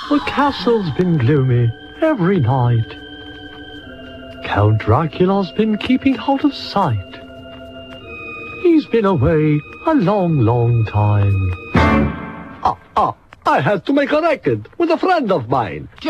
The castle's been gloomy every night. Count Dracula's been keeping out of sight. He's been away a long, long time. I had to make a record with a friend of mine.